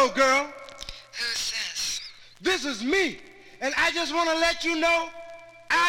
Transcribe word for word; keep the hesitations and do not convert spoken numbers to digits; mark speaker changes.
Speaker 1: Hello, girl.
Speaker 2: Who's this?
Speaker 1: This is me, and I just want to let you know